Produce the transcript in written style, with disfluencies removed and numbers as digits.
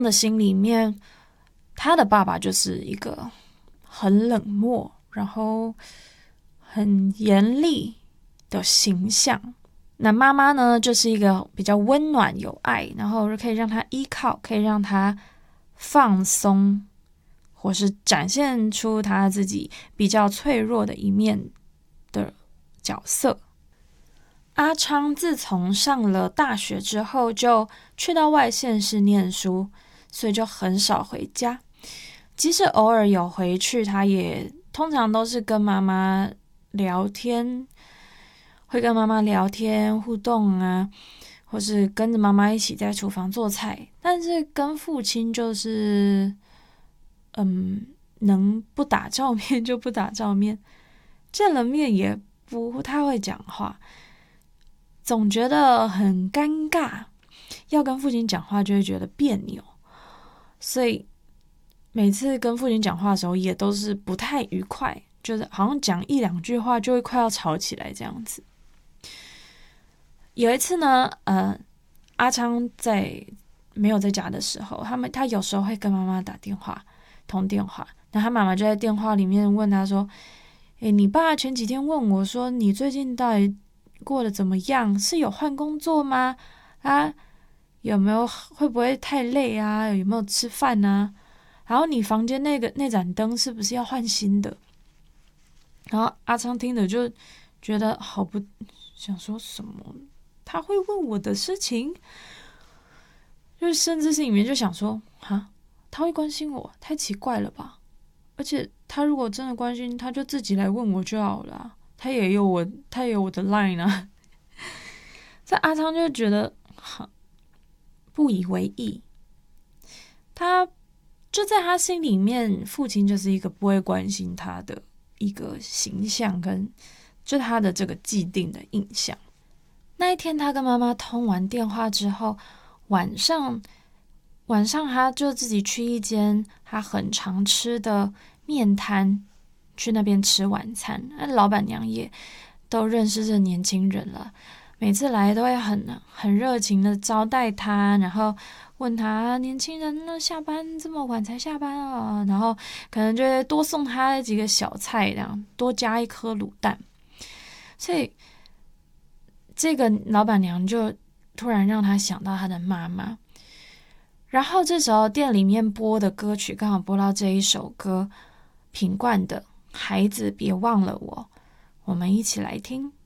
的心里面，他的爸爸就是一个很冷漠，然后很严厉的形象。那妈妈呢，就是一个比较温暖有爱，然后可以让他依靠，可以让他放松，或是展现出他自己比较脆弱的一面的角色。阿昌自从上了大学之后，就去到外县市念书，所以就很少回家。即使偶尔有回去，他也通常都是跟妈妈聊天，会跟妈妈聊天互动啊，或是跟着妈妈一起在厨房做菜。但是跟父亲就是能不打照面就不打照面，见了面也不太会讲话，总觉得很尴尬，要跟父亲讲话就会觉得别扭，所以每次跟父亲讲话的时候也都是不太愉快，就是好像讲一两句话就会快要吵起来这样子。有一次呢，阿昌没有在家的时候，他有时候会跟妈妈打电话通电话，那他妈妈就在电话里面问他说：你爸前几天问我说你最近到底过得怎么样？是有换工作吗？啊，会不会太累啊？有没有吃饭啊？然后你房间那盏灯是不是要换新的？然后阿昌听了就觉得好不想说什么，他会问我的事情，就是甚至心里面就想说，哈，他会关心我，太奇怪了吧？而且他如果真的关心，他就自己来问我就好了啊，他也有我的 line 啊。这阿昌就觉得不以为意，他就在他心里面，父亲就是一个不会关心他的一个形象，跟就他的这个既定的印象。那一天，他跟妈妈通完电话之后，晚上他就自己去一间他很常吃的面摊，去那边吃晚餐。那老板娘也都认识这年轻人了，每次来都会很热情的招待他，然后问他年轻人呢下班这么晚才下班啊，然后可能就会多送他几个小菜，这样多加一颗卤蛋。所以这个老板娘就突然让他想到他的妈妈。然后这时候店里面播的歌曲刚好播到这一首歌，品冠的《孩子别忘了我》，我们一起来听。